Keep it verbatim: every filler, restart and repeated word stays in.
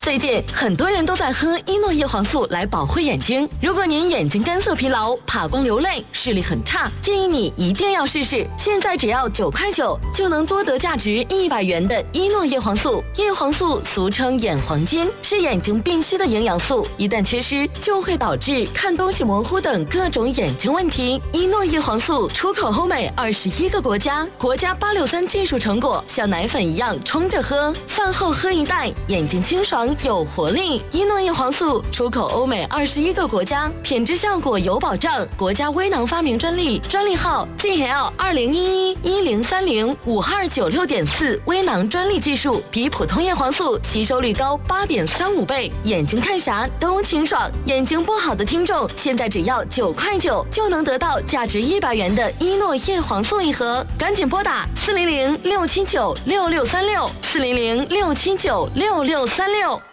最近很多人都在喝伊诺叶黄素来保护眼睛。如果您眼睛干涩疲劳、怕光流泪、视力很差，建议你一定要试试。现在只要九块九就能多得价值一百元的伊诺叶黄素。叶黄素俗称眼黄金，是眼睛必需的营养素，一旦缺失就会导致看东西模糊等各种眼睛问题。伊诺叶黄素出口欧美二十一个国家，国家八六三技术成果，像奶粉一样冲着喝，饭后喝一袋，眼睛清爽有活力。伊诺叶黄素出口欧美二十一个国家，品质效果有保障，国家微囊发明专利，专利号 G L 二零一一一零三零五二九六点四，微囊专利技术，比普通叶黄素吸收率高八点三五倍，眼睛看啥都清爽。眼睛不好的听众，现在只要九块九就能得到价值一百元的伊诺叶黄素一盒，赶紧拨打四零零六七九六六三六四零零六七九六六三六。